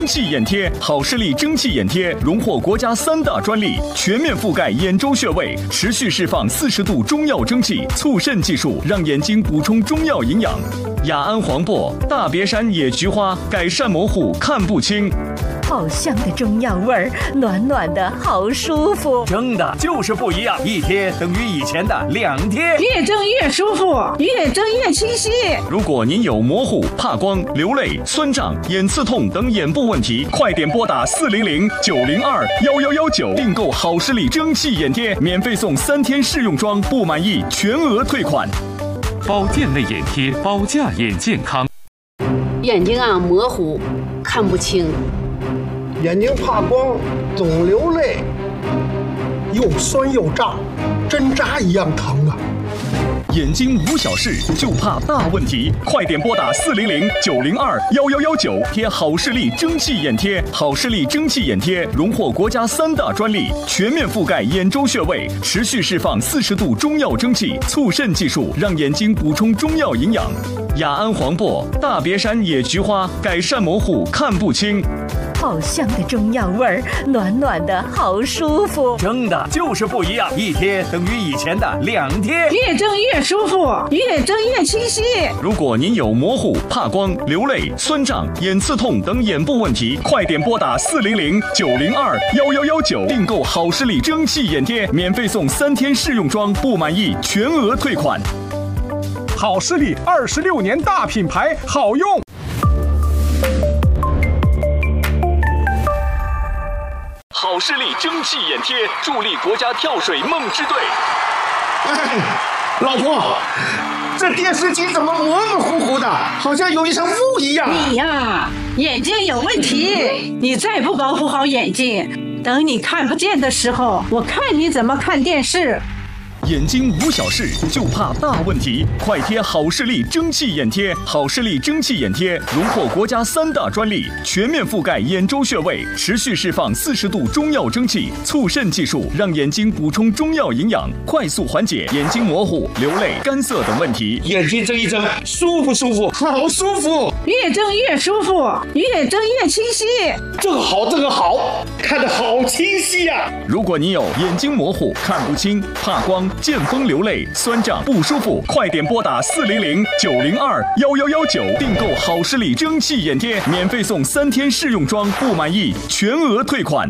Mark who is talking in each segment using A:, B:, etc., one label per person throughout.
A: 蒸汽眼贴，好视力蒸汽眼贴荣获国家3大专利，全面覆盖眼周穴位，持续释放40度中药蒸汽，促肾技术让眼睛补充中药营养。雅安黄柏、大别山野菊花，改善模糊看不清。
B: 好香的中药味儿，暖暖的好舒服。
C: 蒸的就是不一样，一贴等于以前的2贴，
D: 越蒸越舒服，越蒸越清晰。
A: 如果您有模糊、怕光、流泪、酸胀、眼刺痛等眼部问题，快点拨打400-902-1119订购好视力蒸汽眼贴，免费送3天试用装，不满意全额退款。
E: 保健类眼贴，保驾眼健康。
F: 眼睛模糊，看不清。
G: 眼睛怕光，总流泪，又酸又胀，针扎一样疼啊！
A: 眼睛无小事，就怕大问题，快点拨打400-902-1119贴好视力蒸汽眼贴。好视力蒸汽眼贴荣获国家3大专利，全面覆盖眼周穴位，持续释放40度中药蒸汽，促肾技术让眼睛补充中药营养。雅安黄柏、大别山野菊花，改善模糊看不清。
B: 好香的中药味儿，暖暖的好舒服。
C: 蒸的就是不一样，一贴等于以前的2贴，
D: 越蒸越舒服，越蒸越清晰。
A: 如果您有模糊、怕光、流泪、酸胀、眼刺痛等眼部问题，快点拨打400-902-1119订购好视力蒸汽眼贴，免费送3天试用装，不满意全额退款。
H: 好视力26年大品牌，好用。
A: 好视力蒸汽眼贴助力国家跳水梦之队。
G: 老婆，这电视机怎么模模糊糊的，好像有一层雾一样？
D: 你呀，眼睛有问题，你再不保护好眼睛，等你看不见的时候，我看你怎么看电视。
A: 眼睛无小事，就怕大问题，快贴好视力蒸汽眼贴。好视力蒸汽眼贴荣获国家3大专利，全面覆盖眼周穴位，持续释放40度中药蒸汽，促肾技术让眼睛补充中药营养，快速缓解眼睛模糊、流泪、干涩等问题。
G: 眼睛睁一睁，舒服舒服，好舒服。
D: 越蒸越舒服，越蒸越清晰。
G: 这个好，看得好清晰呀！
A: 如果你有眼睛模糊、看不清、怕光、见风流泪、酸胀不舒服，快点拨打400-902-1119订购好视力蒸汽眼贴，免费送3天试用装，不满意全额退款。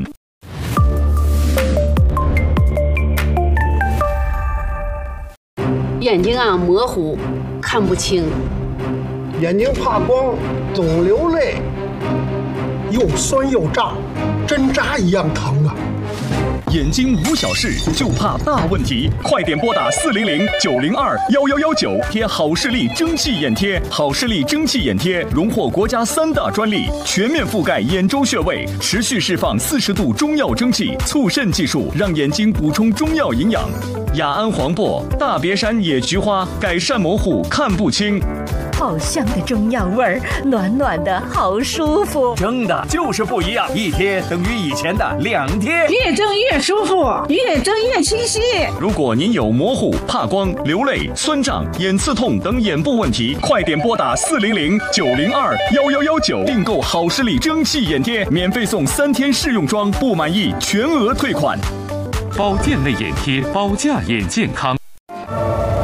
F: 眼睛模糊，看不清。
G: 眼睛怕光，总流泪，又酸又胀，针扎一样疼啊！
A: 眼睛无小事，就怕大问题，快点拨打400-902-1119贴好视力蒸汽眼贴。好视力蒸汽眼贴荣获国家3大专利，全面覆盖眼周穴位，持续释放40度中药蒸汽，促肾技术让眼睛补充中药营养。雅安黄柏、大别山野菊花，改善模糊看不清。
B: 好香的中药味儿，暖暖的好舒服。
C: 蒸的就是不一样，一贴等于以前的2贴，
D: 越蒸越舒服，越蒸越清晰。
A: 如果您有模糊、怕光、流泪、酸胀、眼刺痛等眼部问题，快点拨打400-902-1119订购好视力蒸汽眼贴，免费送3天试用装，不满意全额退款。
E: 保健类眼贴，保驾眼健康。